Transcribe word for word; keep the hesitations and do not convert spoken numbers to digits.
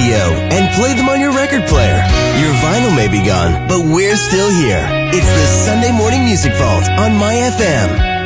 radio and play them on your record player. Your vinyl may be gone, but we're still here. It's the Sunday Morning Music Vault on My F M.